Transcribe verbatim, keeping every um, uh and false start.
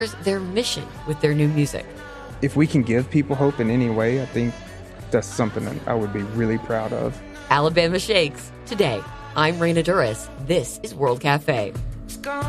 their mission with their new music. If we can give people hope in any way, I think that's something that I would be really proud of. Alabama Shakes, today. I'm Raina Duras. This is World Cafe.